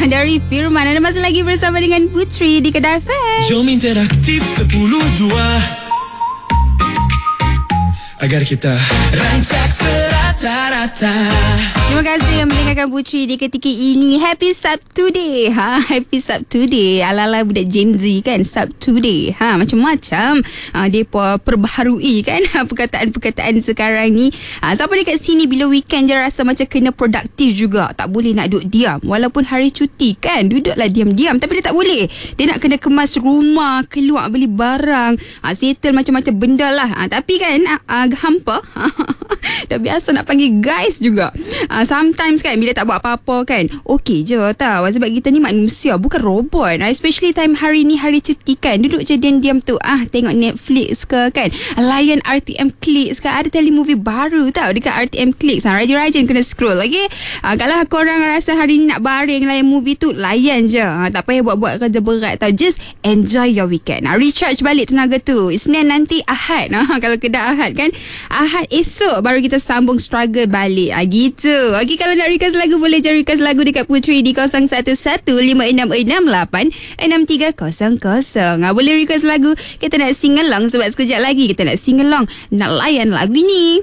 dari Firman. Anda masih lagi bersama dengan Putri di Kedah FM. Jom interaktif 10-2 agar kita rancak serata-rata. Terima kasih mendengarkan Putri di ketika ini. Happy Sabtu Day. Happy Sabtu Day. Ala-ala budak Gen Z kan, Sabtu Day. Macam-macam dia perbaharui kan perkataan-perkataan sekarang ni. Siapa dekat sini bila weekend je rasa macam kena produktif juga. Tak boleh nak duduk diam. Walaupun hari cuti kan, duduklah diam-diam. Tapi dia tak boleh. Dia nak kena kemas rumah, keluar beli barang, settle macam-macam benda lah. Tapi kan hampa dah biasa nak panggil guys juga. Sometimes kan bila tak buat apa-apa kan, okey je tau. Sebab kita ni manusia, bukan robot. Especially time hari ni, hari cuti kan, duduk je diam-diam tu tengok Netflix ke kan, layan RTM Clicks ke. Ada telemovie baru tau dekat RTM Clicks. Rajin-rajin kena scroll. Okay, kalau korang rasa hari ni nak baring layan movie tu, layan je. Tak payah buat-buat kerja berat tau. Just enjoy your weekend. Recharge balik tenaga tu. Isnin nanti Ahad. Kalau Kedah Ahad kan, Ahad esok baru kita sambung struggle balik. Gitu. Okay, kalau nak request lagu, boleh je request lagu dekat Putri di 011566863000. Boleh request lagu. Kita nak sing along sebab sekejap lagi kita nak sing along, nak layan lagu ni.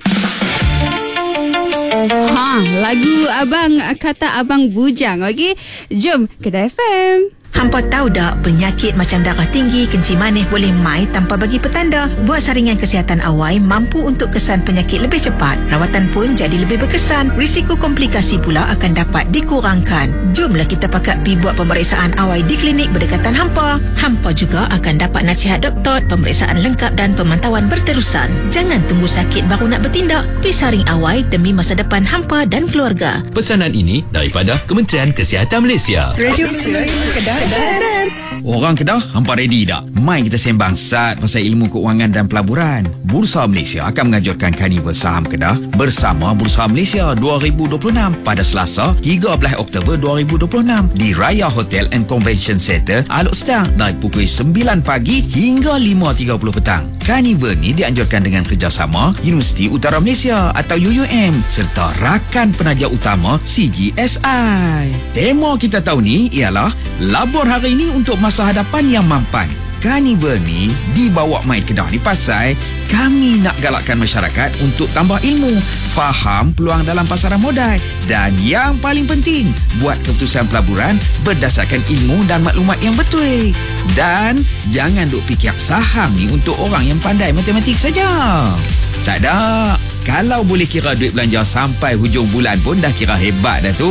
Lagu Abang Kata Abang Bujang. Okay, jom Kedah FM. Hampa tahu tak, penyakit macam darah tinggi, kencing manis boleh mai tanpa bagi petanda. Buat saringan kesihatan awal mampu untuk kesan penyakit lebih cepat. Rawatan pun jadi lebih berkesan. Risiko komplikasi pula akan dapat dikurangkan. Jomlah kita pakat pi buat pemeriksaan awal di klinik berdekatan hampa. Hampa juga akan dapat nasihat doktor, pemeriksaan lengkap dan pemantauan berterusan. Jangan tunggu sakit baru nak bertindak. Pi saring awal demi masa depan hampa dan keluarga. Pesanan ini daripada Kementerian Kesihatan Malaysia. Radio Kedah. Orang Kedah, hampa ready tak? Mai kita sembang sat pasal ilmu keuangan dan pelaburan. Bursa Malaysia akan menganjurkan Karnival Saham Kedah bersama Bursa Malaysia 2026 pada Selasa 13 Oktober 2026 di Raya Hotel and Convention Center Alok Stang dari pukul 9 pagi hingga 5.30 petang. Karnival ni dianjurkan dengan kerjasama Universiti Utara Malaysia atau UUM serta rakan penaja utama CGSI. Tema kita tahun ni ialah labur hari ini untuk masa hadapan yang mampan. Karnival ni dibawa mai Kedah ni pasal kami nak galakkan masyarakat untuk tambah ilmu, faham peluang dalam pasaran modal dan yang paling penting, buat keputusan pelaburan berdasarkan ilmu dan maklumat yang betul. Dan jangan duk fikir saham ni untuk orang yang pandai matematik saja. Tak ada. Kalau boleh kira duit belanja sampai hujung bulan pun dah kira hebat dah tu.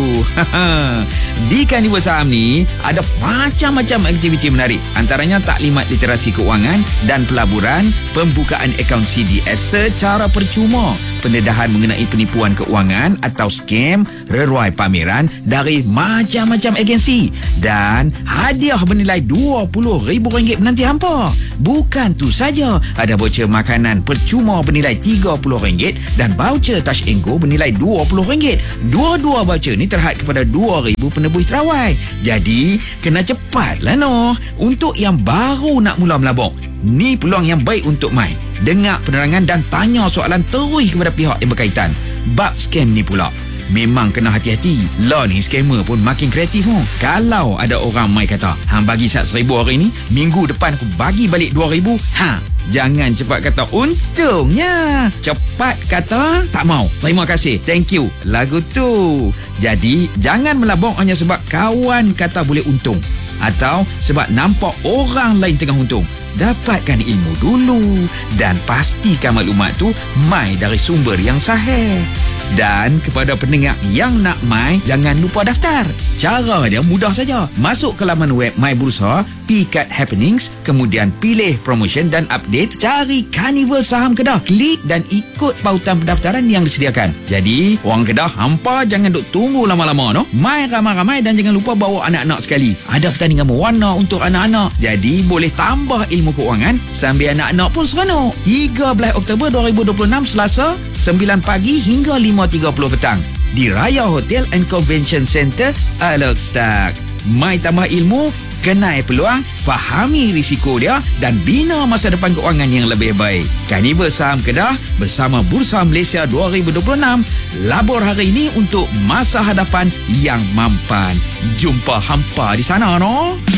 Di Karnival Saham ni ada macam-macam aktiviti menarik. Antaranya taklimat literasi keuangan dan pelaburan, pembukaan akaun CDS secara percuma, pendedahan mengenai penipuan keuangan atau scam, reruai pameran dari macam-macam agensi dan hadiah bernilai RM20,000 menanti hampa. Bukan tu saja, ada voucher makanan percuma bernilai RM30 dan voucher Touch & Go bernilai RM20. Dua-dua voucher ni terhad kepada 2,000 penebus terawai. Jadi, kena cepatlah noh. Untuk yang baru nak mula melabur, ni peluang yang baik untuk mai. Dengar penerangan dan tanya soalan terus kepada pihak yang berkaitan. Bab scam ni pula, memang kena hati-hati. Lah ni scammer pun makin kreatif. Kalau ada orang mai kata, hang bagi sat RM1,000 hari ni, minggu depan aku bagi balik RM2,000. Jangan cepat kata untungnya. Cepat kata tak mau, terima kasih, thank you, lagu tu. Jadi jangan melabur hanya sebab kawan kata boleh untung atau sebab nampak orang lain tengah untung. Dapatkan ilmu dulu dan pastikan maklumat tu mai dari sumber yang sahih. Dan kepada pendengar yang nak mai, jangan lupa daftar. Cara dia mudah saja. Masuk ke laman web My Bursa, pikat happenings, kemudian pilih promotion dan update, cari Karnival Saham Kedah, klik dan ikut pautan pendaftaran yang disediakan. Jadi, orang Kedah, hampa jangan duk tunggu lama-lama no. Mai ramai-ramai dan jangan lupa bawa anak-anak sekali. Ada pertandingan berwarna untuk anak-anak. Jadi, boleh tambah ilmu keuangan sambil anak-anak pun seronok. 13 Oktober 2026 Selasa 9 pagi hingga 5.30 petang di Raya Hotel and Convention Center Alok Stag. Mai tambah ilmu, Kenal peluang, fahami risiko dia dan bina masa depan keuangan yang lebih baik. Carnival Saham Kedah bersama Bursa Malaysia 2026 labur hari ini untuk masa hadapan yang mampan. Jumpa hampa di sana, no?